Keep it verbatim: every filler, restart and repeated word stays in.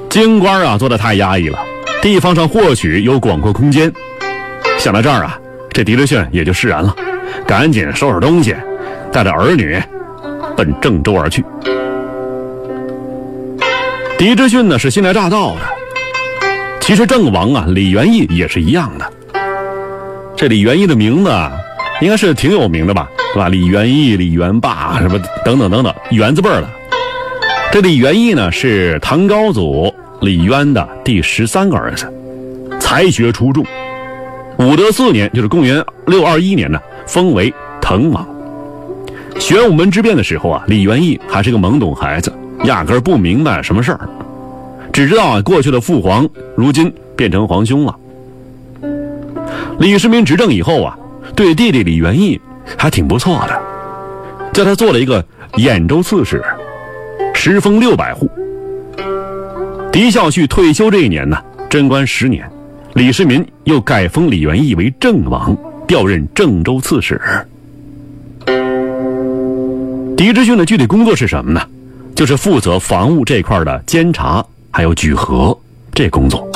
京官啊做得太压抑了，地方上或许有广阔空间。想到这儿啊，这狄志逊也就释然了，赶紧收拾东西，带着儿女奔郑州而去。狄志逊呢是新来乍到的，其实郑王啊李元义也是一样的。这李元义的名字啊应该是挺有名的吧，对吧？李元义、李元霸什么等等等等，元字辈的。这李元义呢是唐高祖李渊的第十三个儿子，才学出众。武德四年，就是公元六二一年呢，封为滕王。玄武门之变的时候啊，李元义还是个懵懂孩子，压根儿不明白什么事儿，只知道啊过去的父皇如今变成皇兄了。李世民执政以后啊，对弟弟李元义还挺不错的，叫他做了一个兖州刺史，实封六百户。狄孝胥退休这一年呢，贞观十年，李世民又改封李元义为郑王，调任郑州刺史。狄志逊的具体工作是什么呢？就是负责防务这块的监察还有举核这工作。